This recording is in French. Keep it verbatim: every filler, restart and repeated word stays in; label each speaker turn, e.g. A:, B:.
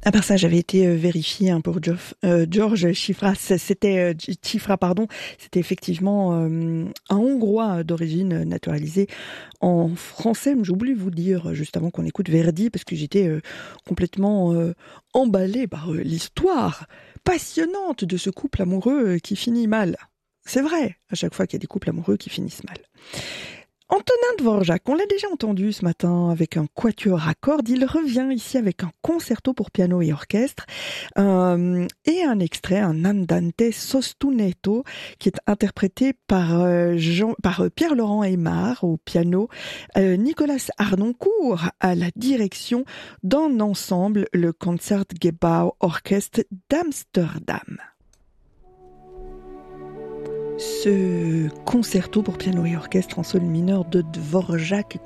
A: À part ça, j'avais été euh, vérifier hein, pour Geoff- euh, George Chifras. C'était euh, Chifra, pardon. C'était effectivement euh, un Hongrois d'origine naturalisée en français. Mais j'ai oublié de vous dire juste avant qu'on écoute Verdi parce que j'étais euh, complètement euh, emballée par euh, l'histoire passionnante de ce couple amoureux euh, qui finit mal. C'est vrai, à chaque fois qu'il y a des couples amoureux qui finissent mal. Antonin Dvorak, on l'a déjà entendu ce matin avec un quatuor à cordes. Il revient ici avec un concerto pour piano et orchestre euh, et un extrait, un Andante sostenuto, qui est interprété par, euh, Jean, par euh, Pierre-Laurent Aymar au piano, euh, Nicolas Harnoncourt à la direction d'un ensemble, le Concertgebouw Orchestre d'Amsterdam. Ce concerto pour piano et orchestre en sol mineur de Dvorak